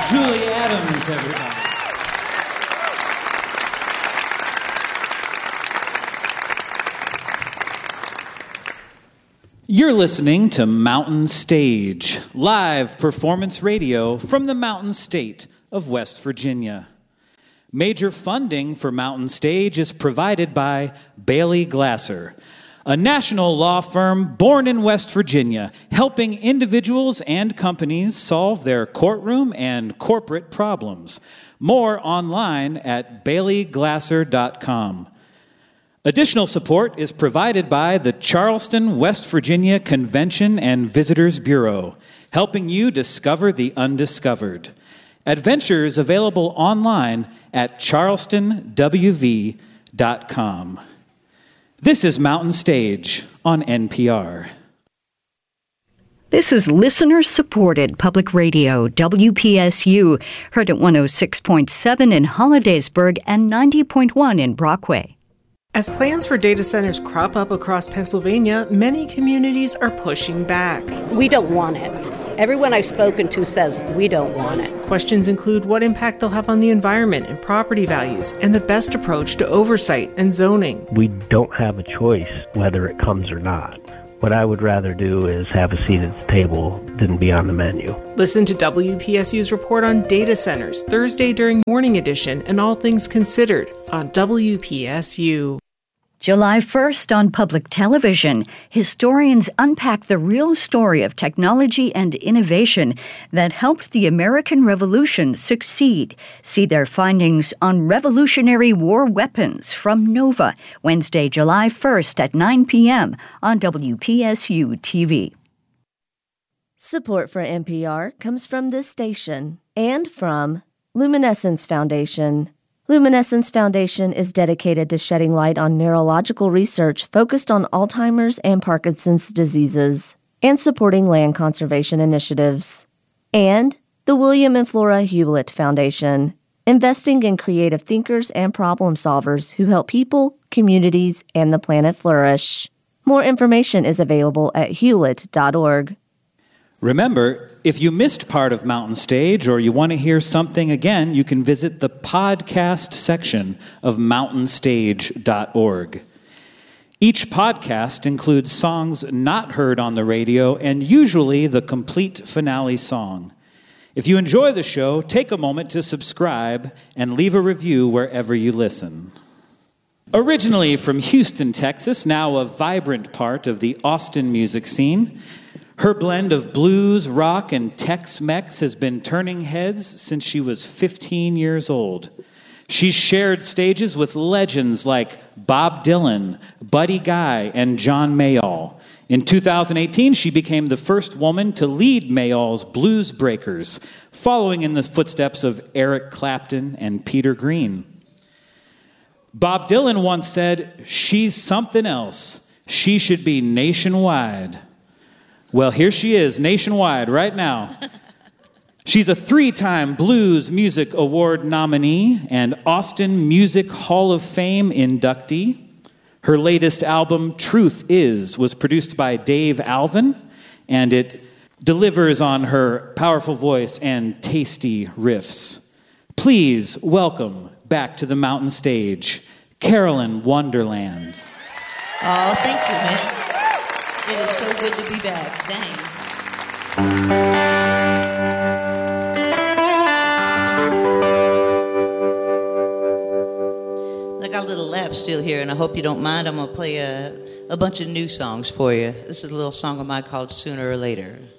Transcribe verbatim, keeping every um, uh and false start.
Julie Adams, everybody. You're listening to Mountain Stage, live performance radio from the Mountain State of West Virginia. Major funding for Mountain Stage is provided by Bailey Glasser, a national law firm born in West Virginia, helping individuals and companies solve their courtroom and corporate problems. More online at bailey glasser dot com. Additional support is provided by the Charleston, West Virginia Convention and Visitors Bureau, helping you discover the undiscovered. Adventures available online at charleston w v dot com. This is Mountain Stage on N P R. This is listener-supported public radio, W P S U, heard at one oh six point seven in Hollidaysburg and ninety point one in Brockway. As plans for data centers crop up across Pennsylvania, many communities are pushing back. We don't want it. Everyone I've spoken to says we don't want it. Questions include what impact they'll have on the environment and property values, and the best approach to oversight and zoning. We don't have a choice whether it comes or not. What I would rather do is have a seat at the table than be on the menu. Listen to W P S U's report on data centers Thursday during Morning Edition and All Things Considered on W P S U. July first on public television, historians unpack the real story of technology and innovation that helped the American Revolution succeed. See their findings on Revolutionary War weapons from NOVA, Wednesday, July first at nine p.m. on W P S U T V. Support for N P R comes from this station and from Luminescence Foundation. Luminescence Foundation is dedicated to shedding light on neurological research focused on Alzheimer's and Parkinson's diseases and supporting land conservation initiatives. And the William and Flora Hewlett Foundation, investing in creative thinkers and problem solvers who help people, communities, and the planet flourish. More information is available at hewlett dot org. Remember, if you missed part of Mountain Stage or you want to hear something again, you can visit the podcast section of mountain stage dot org. Each podcast includes songs not heard on the radio and usually the complete finale song. If you enjoy the show, take a moment to subscribe and leave a review wherever you listen. Originally from Houston, Texas, now a vibrant part of the Austin music scene, her blend of blues, rock, and Tex-Mex has been turning heads since she was fifteen years old. She's shared stages with legends like Bob Dylan, Buddy Guy, and John Mayall. In two thousand eighteen, she became the first woman to lead Mayall's Blues Breakers, following in the footsteps of Eric Clapton and Peter Green. Bob Dylan once said, "She's something else. She should be nationwide." Well, here she is, nationwide, right now. She's a three-time Blues Music Award nominee and Austin Music Hall of Fame inductee. Her latest album, Truth Is, was produced by Dave Alvin, and it delivers on her powerful voice and tasty riffs. Please welcome back to the Mountain Stage, Carolyn Wonderland. Oh, thank you, man. It is so good to be back. Dang. I got a little lap still here, and I hope you don't mind. I'm going to play a, a bunch of new songs for you. This is a little song of mine called Sooner or Later.